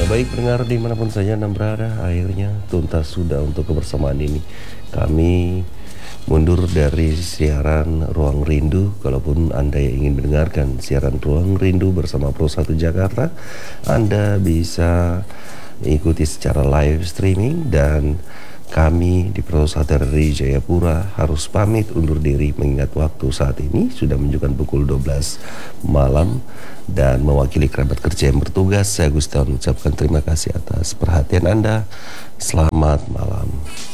baik pendengar dimanapun saja Anda berada, akhirnya tuntas sudah untuk kebersamaan ini. Kami mundur dari siaran Ruang Rindu. Kalaupun Anda yang ingin mendengarkan siaran Ruang Rindu bersama Pro 1 Jakarta, Anda bisa ikuti secara live streaming, dan kami di Pro 1 dari Jayapura harus pamit undur diri mengingat waktu saat ini sudah menunjukkan pukul 12 malam. Dan mewakili kerabat kerja yang bertugas, saya Gustiawan mengucapkan terima kasih atas perhatian Anda. Selamat malam.